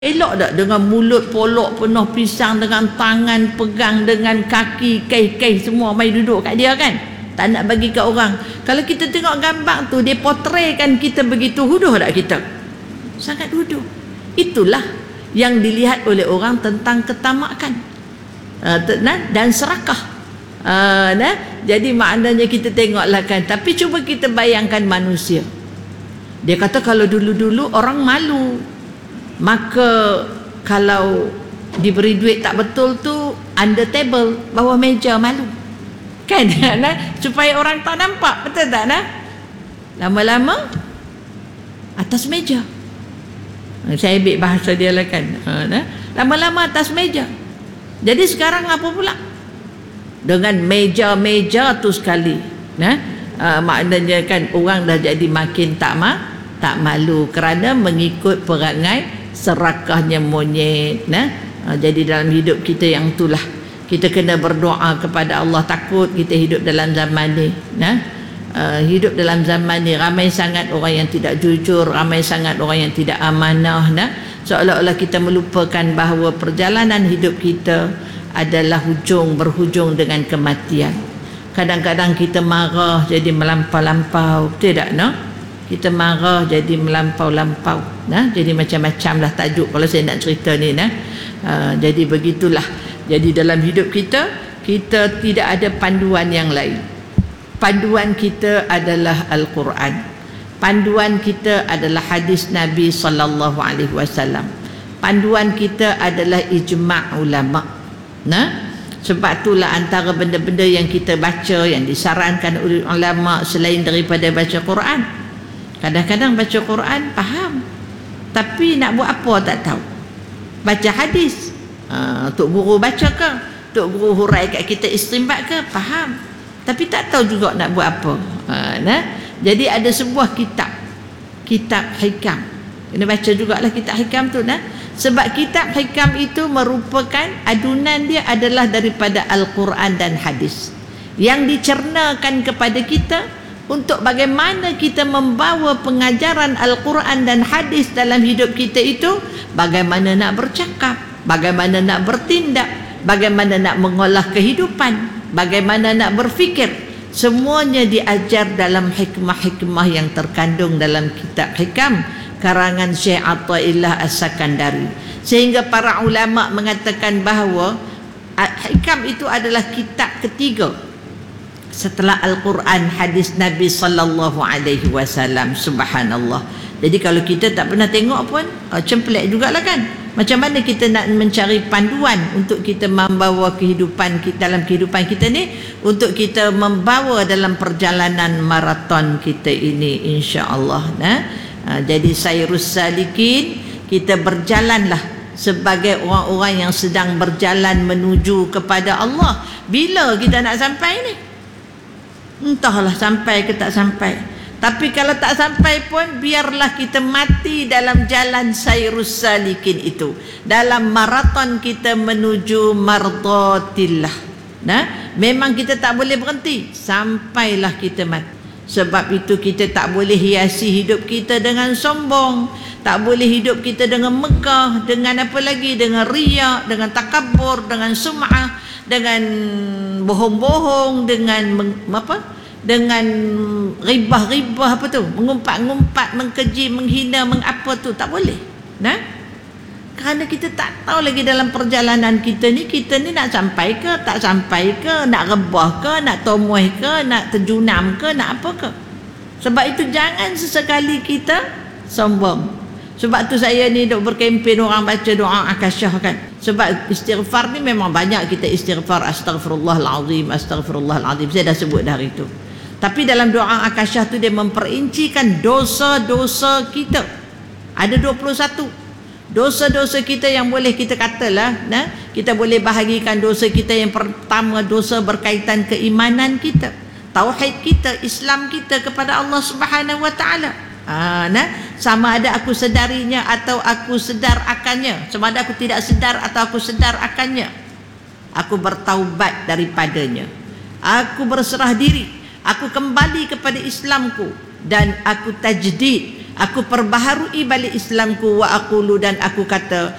Elok tak dengan mulut polok penuh pisang, dengan tangan pegang, dengan kaki keh-keh semua mai duduk kat dia kan, tak nak bagi kat orang. Kalau kita tengok gambar tu, dia portraykan kita begitu, huduh tak kita? Sangat huduh. Itulah yang dilihat oleh orang tentang ketamakan dan serakah. Jadi maknanya kita tengoklah kan. Tapi cuba kita bayangkan manusia. Dia kata kalau dulu-dulu orang malu, maka kalau diberi duit tak betul tu under table, bawah meja, malu kan. Supaya orang tak nampak, betul tak? Lama-lama atas meja. Saya ambil bahasa dia lah kan. Lama-lama atas meja. Jadi sekarang apa pula? Dengan meja-meja tu sekali, maknanya kan orang dah jadi makin tak malu kerana mengikut perangai serakahnya monyet. Jadi dalam hidup kita yang itulah kita kena berdoa kepada Allah. Takut kita hidup dalam zaman ni. Hidup dalam zaman ni ramai sangat orang yang tidak jujur, ramai sangat orang yang tidak amanah. Seolah-olah kita melupakan bahawa perjalanan hidup kita adalah berhujung dengan kematian. Kadang-kadang kita marah jadi melampau-lampau, tidak kita marah jadi melampau-lampau, jadi macam-macam lah tajuk kalau saya nak cerita ni. Jadi begitulah. Jadi dalam hidup kita tidak ada panduan yang lain. Panduan kita adalah Al-Quran. Panduan kita adalah hadis Nabi sallallahu alaihi wasallam. Panduan kita adalah ijma' ulama. Sebab itulah antara benda-benda yang kita baca, yang disarankan oleh ulama selain daripada baca Quran. Kadang-kadang baca Quran faham, tapi nak buat apa tak tahu. Baca hadis, Tok Guru baca ke, Tok Guru hurai kat kita istinbat ke, faham, tapi tak tahu juga nak buat apa. Jadi ada sebuah kitab hikam, kena baca jugalah kitab hikam tu. Sebab kitab hikam itu merupakan adunan, dia adalah daripada Al-Quran dan hadis yang dicernakan kepada kita untuk bagaimana kita membawa pengajaran Al-Quran dan hadis dalam hidup kita itu, bagaimana nak bercakap, bagaimana nak bertindak, bagaimana nak mengolah kehidupan, bagaimana nak berfikir. Semuanya diajar dalam hikmah-hikmah yang terkandung dalam kitab hikam karangan Syekh Athaillah As-Sakandari. Sehingga para ulama mengatakan bahawa hikam itu adalah kitab ketiga setelah Al-Quran, hadis Nabi sallallahu alaihi wasallam. Subhanallah. Jadi kalau kita tak pernah tengok pun cemplek jugalah kan. Macam mana kita nak mencari panduan untuk kita membawa kehidupan kita, dalam kehidupan kita ni, untuk kita membawa dalam perjalanan maraton kita ini, insya-Allah. Jadi sayrus salikin, kita berjalanlah sebagai orang-orang yang sedang berjalan menuju kepada Allah. Bila kita nak sampai ni? Entahlah sampai ke tak sampai. Tapi kalau tak sampai pun, biarlah kita mati dalam jalan sayrus salikin itu, dalam maraton kita menuju mardhatillah. Memang kita tak boleh berhenti sampailah kita mati. Sebab itu kita tak boleh hiasi hidup kita dengan sombong, tak boleh hidup kita dengan megah, dengan apa lagi, dengan riya, dengan takabur, dengan sum'ah, dengan bohong-bohong, dengan dengan ribah-ribah, apa tu, mengumpat-ngumpat, mengkeji, menghina, mengapa tu, tak boleh. Kerana kita tak tahu lagi dalam perjalanan kita ni nak sampai ke tak sampai ke, nak rebah ke, nak tomoh ke, nak terjunam ke, nak apa ke. Sebab itu jangan sesekali kita sombong. Sebab tu saya ni duk berkempen orang baca doa akasyah kan. Sebab istighfar ni memang banyak kita istighfar, astaghfirullahalazim, astaghfirullahalazim, saya dah sebut dah hari tu. Tapi dalam doa akasyah tu dia memperincikan dosa-dosa kita. Ada 21 dosa-dosa kita yang boleh kita katalah, kita boleh bahagikan dosa kita. Yang pertama, dosa berkaitan keimanan kita, tauhid kita, Islam kita kepada Allah Subhanahu wa taala. Sama ada aku sedarinya atau aku sedar akannya, sama ada aku tidak sedar atau aku sedar akannya. Aku bertaubat daripadanya, aku berserah diri, aku kembali kepada Islamku, dan aku tajdid, Aku perbaharui balik Islamku wa aqulu, dan aku kata